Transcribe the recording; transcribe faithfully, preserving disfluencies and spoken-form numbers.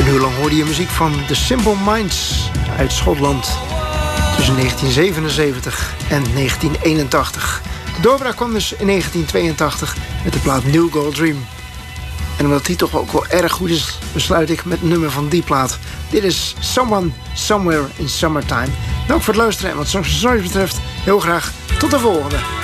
Een uur lang hoorde je muziek van The Simple Minds uit Schotland tussen negentien zevenenzeventig en negentien eenentachtig. De doorbraak kwam dus in negentien tweeëntachtig met de plaat New Gold Dream. En omdat die toch ook wel erg goed is, besluit ik met een nummer van die plaat. Dit is Someone Somewhere in Summertime. Dank voor het luisteren en wat Songs and Stories betreft, heel graag tot de volgende.